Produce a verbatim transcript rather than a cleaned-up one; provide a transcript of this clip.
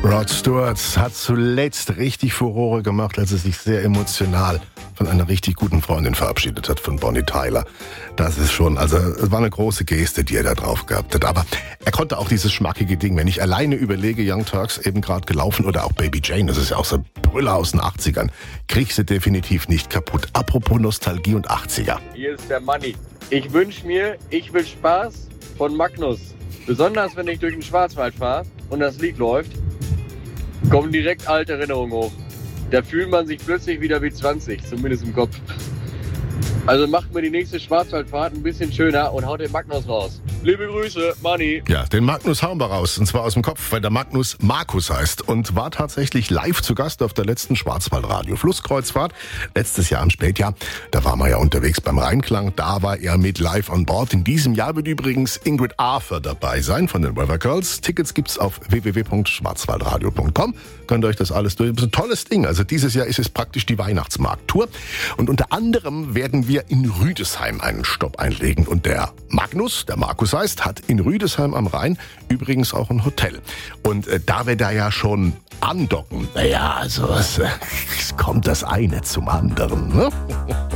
Rod Stewart hat zuletzt richtig Furore gemacht, als er sich sehr emotional von einer richtig guten Freundin verabschiedet hat, von Bonnie Tyler. Das ist schon, also es war eine große Geste, die er da drauf gehabt hat. Aber er konnte auch dieses schmackige Ding, wenn ich alleine überlege, Young Turks eben gerade gelaufen oder auch Baby Jane, das ist ja auch so ein Brüller aus den achtzigern, kriegst du definitiv nicht kaputt. Apropos Nostalgie und achtziger. Hier ist der Manni. Ich wünsche mir, ich will Spaß von Magnus. Besonders wenn ich durch den Schwarzwald fahre und das Lied läuft, kommen direkt alte Erinnerungen hoch. Da fühlt man sich plötzlich wieder wie zwanzig, zumindest im Kopf. Also macht mir die nächste Schwarzwaldfahrt ein bisschen schöner und haut den Magnus raus. Liebe Grüße, Manni. Ja, den Magnus hauen wir raus, und zwar aus dem Kopf, weil der Magnus Markus heißt und war tatsächlich live zu Gast auf der letzten Schwarzwaldradio Flusskreuzfahrt. Letztes Jahr im Spätjahr, da waren wir ja unterwegs beim Rheinklang, da war er mit live on board. In diesem Jahr wird übrigens Ingrid Arthur dabei sein von den Weather Girls. Tickets gibt's auf w w w punkt schwarzwaldradio punkt com. Könnt ihr euch das alles durch. Das ist ein tolles Ding. Also dieses Jahr ist es praktisch die Weihnachtsmarkttour. Und unter anderem werden wir in Rüdesheim einen Stopp einlegen. Und der Magnus, der Markus heißt, hat in Rüdesheim am Rhein übrigens auch ein Hotel. Und äh, da wir da ja schon andocken, naja, also es, äh, es kommt das eine zum anderen, ne?